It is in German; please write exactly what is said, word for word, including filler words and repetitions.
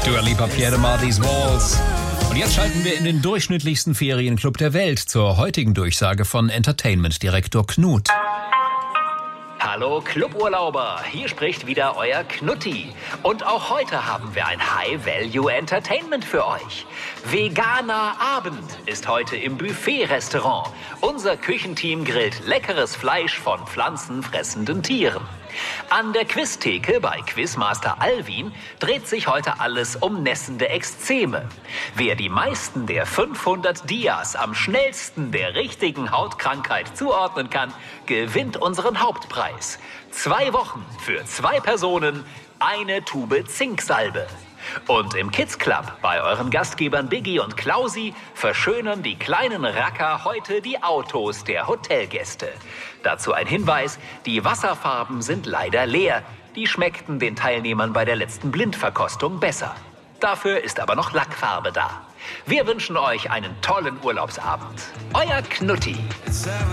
Dua Lipa, Pierre de Mar, These Walls. Und jetzt schalten wir in den durchschnittlichsten Ferienclub der Welt zur heutigen Durchsage von Entertainment-Direktor Knut. Hallo Cluburlauber, hier spricht wieder euer Knutti. Und auch heute haben wir ein High-Value-Entertainment für euch. Veganer Abend ist heute im Buffet-Restaurant. Unser Küchenteam grillt leckeres Fleisch von pflanzenfressenden Tieren. An der Quiztheke bei Quizmaster Alvin dreht sich heute alles um nässende Ekzeme. Wer die meisten der fünfhundert Dias am schnellsten der richtigen Hautkrankheit zuordnen kann, gewinnt unseren Hauptpreis. Zwei Wochen für zwei Personen, eine Tube Zinksalbe. Und im Kids Club bei euren Gastgebern Biggie und Klausi verschönern die kleinen Racker heute die Autos der Hotelgäste. Dazu ein Hinweis, die Wasserfarben sind leider leer. Die schmeckten den Teilnehmern bei der letzten Blindverkostung besser. Dafür ist aber noch Lackfarbe da. Wir wünschen euch einen tollen Urlaubsabend. Euer Knutti.